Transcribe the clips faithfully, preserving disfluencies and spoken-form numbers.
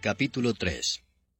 Capítulo tres.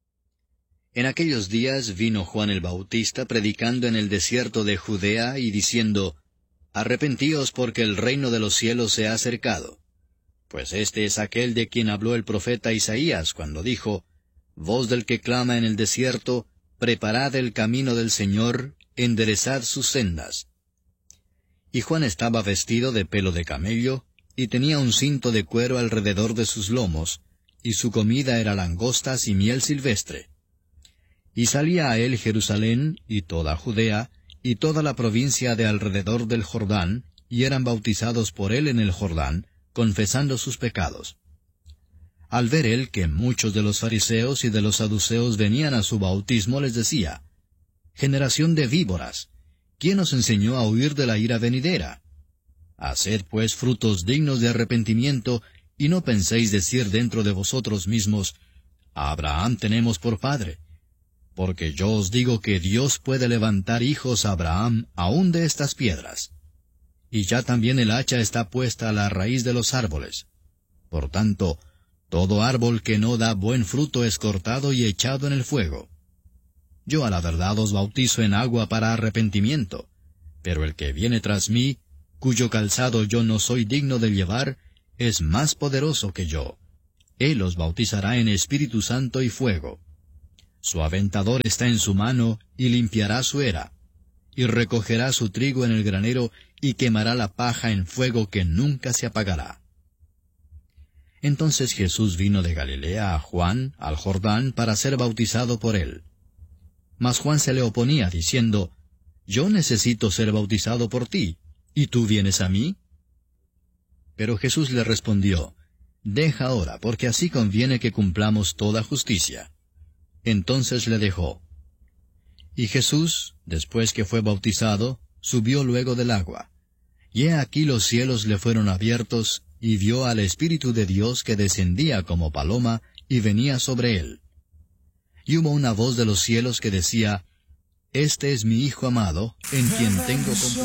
En aquellos días vino Juan el Bautista predicando en el desierto de Judea y diciendo, Arrepentíos porque el reino de los cielos se ha acercado. Pues este es aquel de quien habló el profeta Isaías cuando dijo, Voz del que clama en el desierto, preparad el camino del Señor, enderezad sus sendas. Y Juan estaba vestido de pelo de camello, y tenía un cinto de cuero alrededor de sus lomos, y su comida era langostas y miel silvestre. Y salía a él Jerusalén, y toda Judea, y toda la provincia de alrededor del Jordán, y eran bautizados por él en el Jordán, confesando sus pecados. Al ver él que muchos de los fariseos y de los saduceos venían a su bautismo, les decía, Generación de víboras, ¿quién os enseñó a huir de la ira venidera? Haced pues frutos dignos de arrepentimiento, y no penséis decir dentro de vosotros mismos, A Abraham tenemos por padre. Porque yo os digo que Dios puede levantar hijos a Abraham aún de estas piedras. Y ya también el hacha está puesta a la raíz de los árboles. Por tanto, todo árbol que no da buen fruto es cortado y echado en el fuego. Yo a la verdad os bautizo en agua para arrepentimiento, pero el que viene tras mí, cuyo calzado yo no soy digno de llevar, es más poderoso que yo. Él os bautizará en Espíritu Santo y fuego. Su aventador está en su mano, y limpiará su era, y recogerá su trigo en el granero, y quemará la paja en fuego que nunca se apagará. Entonces Jesús vino de Galilea a Juan, al Jordán, para ser bautizado por él. Mas Juan se le oponía, diciendo, Yo necesito ser bautizado por ti, ¿y tú vienes a mí? Pero Jesús le respondió, Deja ahora, porque así conviene que cumplamos toda justicia. Entonces le dejó. Y Jesús, después que fue bautizado, subió luego del agua. Y he aquí los cielos le fueron abiertos, y vio al Espíritu de Dios que descendía como paloma, y venía sobre él. Y hubo una voz de los cielos que decía, Este es mi Hijo amado, en quien tengo complacencia.